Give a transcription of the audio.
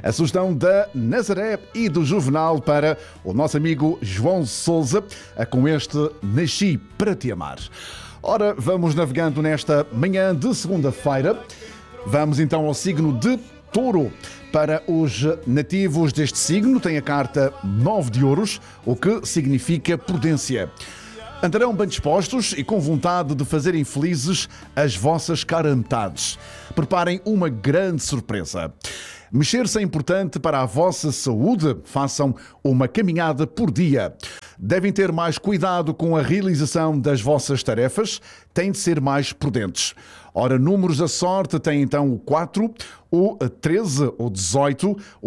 A sugestão da Nazaré e do Juvenal para o nosso amigo João Sousa, com este Nasci para te amar. Ora, vamos navegando nesta manhã de segunda-feira. Vamos então ao signo de Touro. Para os nativos deste signo, tem a carta 9 de ouros, o que significa prudência. Andarão bem dispostos e com vontade de fazerem felizes as vossas caras-metades. Preparem uma grande surpresa. Mexer-se é importante para a vossa saúde. Façam uma caminhada por dia. Devem ter mais cuidado com a realização das vossas tarefas. Têm de ser mais prudentes. Ora, números da sorte têm então o 4, o 13, o 18,